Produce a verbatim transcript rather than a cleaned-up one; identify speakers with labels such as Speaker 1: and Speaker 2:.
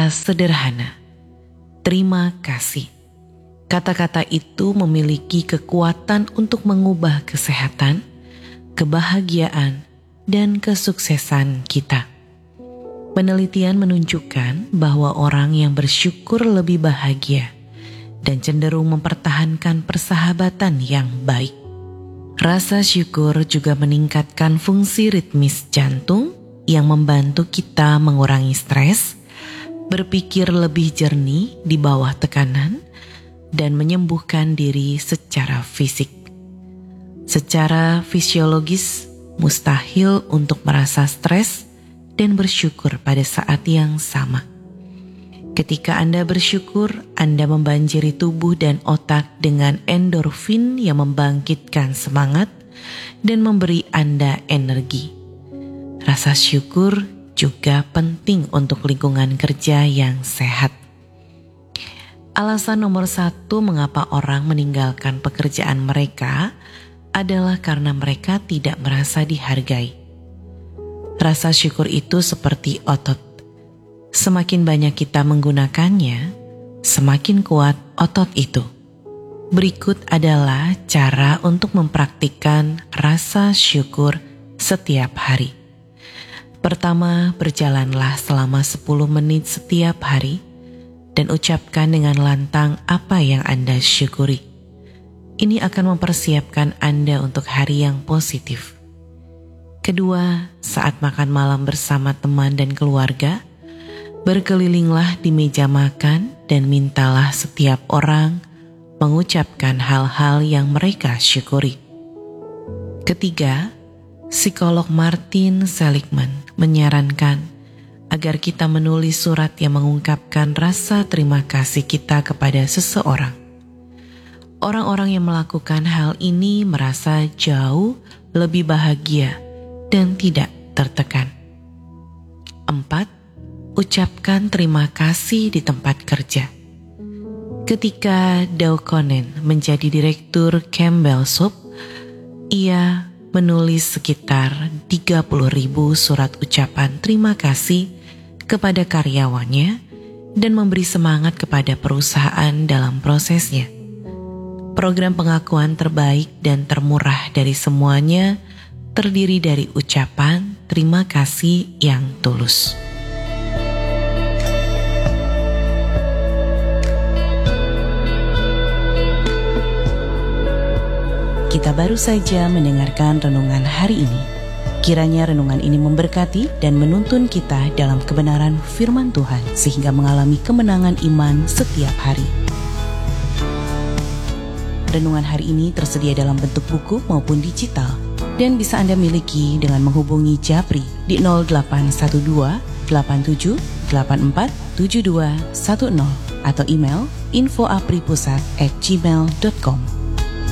Speaker 1: kata sederhana, terima kasih. Kata-kata itu memiliki kekuatan untuk mengubah kesehatan, kebahagiaan, dan kesuksesan kita. Penelitian menunjukkan bahwa orang yang bersyukur lebih bahagia dan cenderung mempertahankan persahabatan yang baik. Rasa syukur juga meningkatkan fungsi ritmis jantung yang membantu kita mengurangi stres, berpikir lebih jernih di bawah tekanan, dan menyembuhkan diri secara fisik. Secara fisiologis, mustahil untuk merasa stres dan bersyukur pada saat yang sama. Ketika Anda bersyukur, Anda membanjiri tubuh dan otak dengan endorfin yang membangkitkan semangat dan memberi Anda energi. Rasa syukur juga penting untuk lingkungan kerja yang sehat. Alasan nomor satu mengapa orang meninggalkan pekerjaan mereka adalah karena mereka tidak merasa dihargai. Rasa syukur itu seperti otot. Semakin banyak kita menggunakannya, semakin kuat otot itu. Berikut adalah cara untuk mempraktikkan rasa syukur setiap hari. Pertama, berjalanlah selama sepuluh menit setiap hari dan ucapkan dengan lantang apa yang Anda syukuri. Ini akan mempersiapkan Anda untuk hari yang positif. Kedua, saat makan malam bersama teman dan keluarga, berkelilinglah di meja makan dan mintalah setiap orang mengucapkan hal-hal yang mereka syukuri. Ketiga, psikolog Martin Seligman menyarankan agar kita menulis surat yang mengungkapkan rasa terima kasih kita kepada seseorang. Orang-orang yang melakukan hal ini merasa jauh lebih bahagia dan tidak tertekan. Empat, ucapkan terima kasih di tempat kerja. Ketika Dow Conant menjadi direktur Campbell Soup, ia menulis sekitar tiga puluh ribu surat ucapan terima kasih kepada karyawannya dan memberi semangat kepada perusahaan dalam prosesnya. Program pengakuan terbaik dan termurah dari semuanya terdiri dari ucapan terima kasih yang tulus. Kita baru saja mendengarkan renungan hari ini. Kiranya renungan ini memberkati dan menuntun kita dalam kebenaran firman Tuhan sehingga mengalami kemenangan iman setiap hari. Renungan hari ini tersedia dalam bentuk buku maupun digital dan bisa Anda miliki dengan menghubungi Japri di nol delapan satu dua delapan tujuh delapan empat tujuh dua satu nol atau email info apripusat at gmail dot com.